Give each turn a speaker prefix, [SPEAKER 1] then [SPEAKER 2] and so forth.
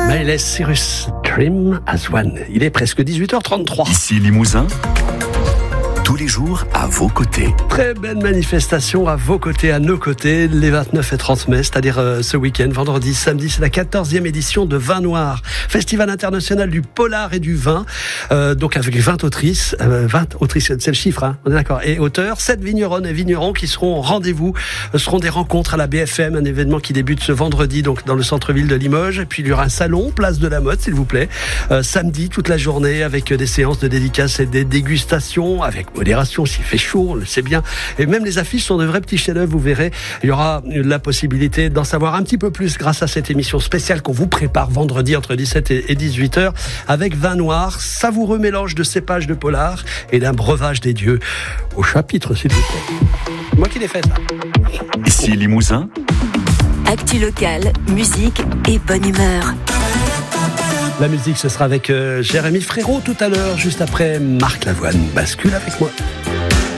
[SPEAKER 1] Miley Cyrus, Dream as One. Il est presque 18h33.
[SPEAKER 2] Ici Limousin, tous les jours à vos côtés.
[SPEAKER 1] Très belle manifestation à vos côtés, à nos côtés, les 29 et 30 mai, c'est-à-dire ce week-end, vendredi, samedi, c'est la 14e édition de Vin Noir, Festival international du polar et du vin, donc avec 20 autrices, c'est le chiffre, hein, on est d'accord, et auteurs, 7 vigneronnes et vignerons qui seront au rendez-vous, seront des rencontres à la BFM, un événement qui débute ce vendredi, donc dans le centre-ville de Limoges, et puis il y aura un salon, place de la mode, s'il vous plaît, samedi, toute la journée, avec des séances de dédicaces et des dégustations, avec modération, s'il fait chaud, on le sait bien. Et même les affiches sont de vrais petits chefs-d'œuvre, vous verrez. Il y aura la possibilité d'en savoir un petit peu plus grâce à cette émission spéciale qu'on vous prépare vendredi entre 17 et 18h avec Vin Noir, savoureux mélange de cépages de polar et d'un breuvage des dieux. Au chapitre, s'il vous plaît. Moi qui l'ai fait, ça.
[SPEAKER 2] Ici Limousin.
[SPEAKER 3] Actu locale, musique et bonne humeur.
[SPEAKER 1] La musique, ce sera avec Jérémy Frérot tout à l'heure, juste après Marc Lavoine. Bascule avec moi.